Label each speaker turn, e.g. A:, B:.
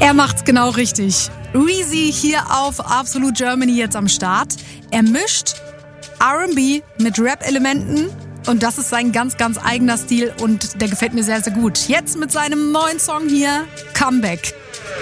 A: Er macht's genau richtig. Reezy hier auf Absolute Germany jetzt am Start. Er mischt R&B mit Rap-Elementen und das ist sein ganz, ganz eigener Stil und der gefällt mir sehr, sehr gut. Jetzt mit seinem neuen Song hier, Comeback.